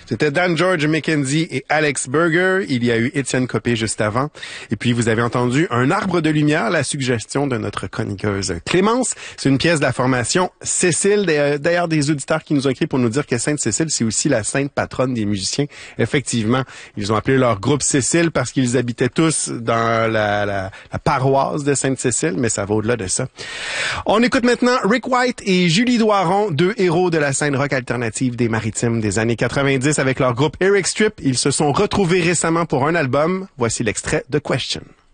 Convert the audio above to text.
C'était Dan George McKenzie et Alex Berger. Il y a eu Étienne Copé juste avant. Et puis, vous avez entendu Un arbre de lumière, la suggestion de notre chroniqueuse Clémence. C'est une pièce de la formation Cécile. D'ailleurs, des auditeurs qui nous ont écrit pour nous dire que Sainte-Cécile, c'est aussi la sainte patronne des musiciens. Effectivement, ils ont appelé leur groupe Cécile parce qu'ils habitaient tous dans la paroisse de Sainte-Cécile, mais ça va au-delà de ça. On écoute maintenant Rick White et Julie Doiron, deux héros de la scène rock alternative des Maritimes des années 90 avec leur groupe Eric Strip. Ils se sont retrouvés récemment pour un album. Voici l'extrait de Question.